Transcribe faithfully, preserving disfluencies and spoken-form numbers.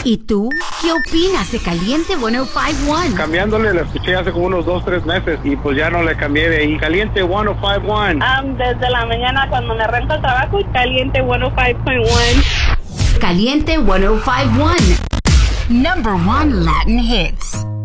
¿Y tú? ¿Qué opinas de Caliente ciento cincuenta y uno? Cambiándole, la escuché hace como unos dos, tres meses y pues ya no le cambié de ahí. Caliente ciento cincuenta y uno. Um, desde la mañana cuando me arranco el trabajo, Caliente ciento cinco punto uno. Caliente ciento cincuenta y uno. Number one Latin hits.